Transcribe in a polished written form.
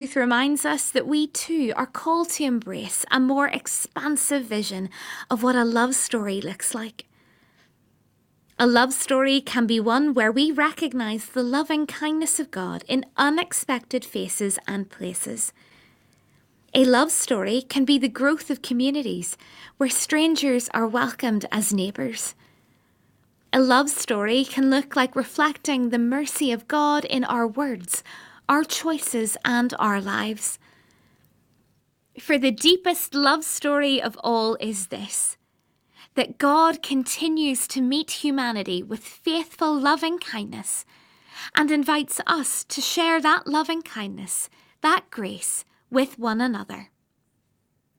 truth reminds us that we too are called to embrace a more expansive vision of what a love story looks like. A love story can be one where we recognize the loving kindness of God in unexpected faces and places. A love story can be the growth of communities where strangers are welcomed as neighbours. A love story can look like reflecting the mercy of God in our words, our choices, and our lives. For the deepest love story of all is this: that God continues to meet humanity with faithful loving kindness and invites us to share that loving kindness, that grace, with one another.